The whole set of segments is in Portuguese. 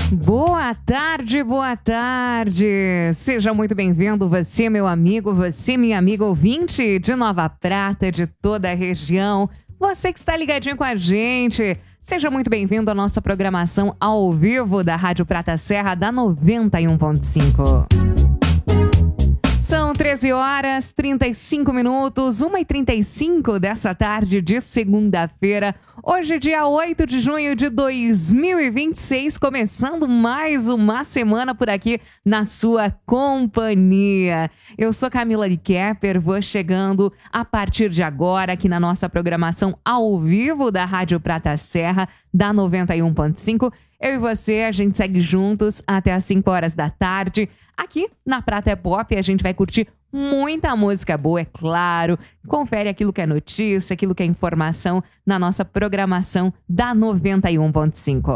Boa tarde, boa tarde. Seja muito bem-vindo, você, meu amigo, você, minha amiga ouvinte de Nova Prata, de toda a região. Você que está ligadinho com a gente. Seja muito bem-vindo à nossa programação ao vivo da Rádio Prata Serra da 91.5. São 13 horas, 35 minutos, 1h35 dessa tarde de segunda-feira. Hoje, dia 8 de junho de 2026, começando mais uma semana por aqui na sua companhia. Eu sou Camila Kepper, vou chegando a partir de agora aqui na nossa programação ao vivo da Rádio Prata Serra, da 91.5. Eu e você, a gente segue juntos até às 5 horas da tarde. Aqui na Prata é Pop a gente vai curtir muita música boa, é claro. Confere aquilo que é notícia, aquilo que é informação na nossa programação da 91.5.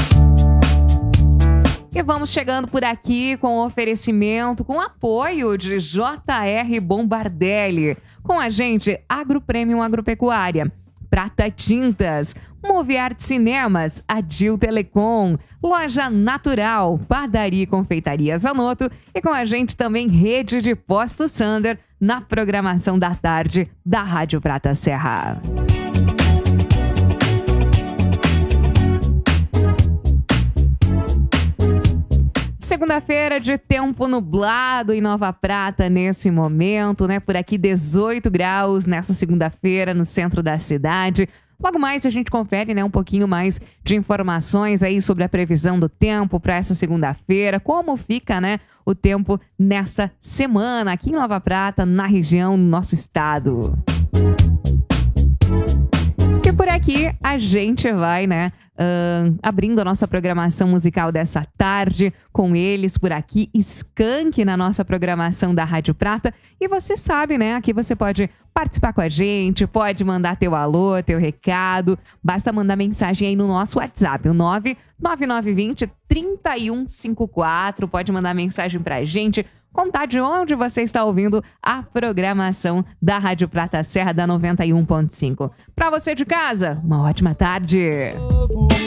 E vamos chegando por aqui com oferecimento, com apoio de JR Bombardelli. Com a gente, Agro Premium Agropecuária, Prata Tintas, Moviarte Cinemas, Adil Telecom, Loja Natural, Padaria e Confeitaria Zanotto e com a gente também Rede de Postos Sander na programação da tarde da Rádio Prata Serra. Segunda-feira de tempo nublado em Nova Prata nesse momento, né? Por aqui 18 graus nessa segunda-feira no centro da cidade. Logo mais a gente confere, né, um pouquinho mais de informações aí sobre a previsão do tempo para essa segunda-feira, como fica, né, o tempo nesta semana aqui em Nova Prata, na região, no nosso estado. E por aqui a gente vai, né, abrindo a nossa programação musical dessa tarde com eles por aqui, Skank na nossa programação da Rádio Prata. E você sabe, né, aqui você pode participar com a gente, pode mandar teu alô, teu recado, basta mandar mensagem aí no nosso WhatsApp, o 99920-3154, pode mandar mensagem pra gente, contar de onde você está ouvindo a programação da Rádio Prata Serra da 91.5. Para você de casa, uma ótima tarde.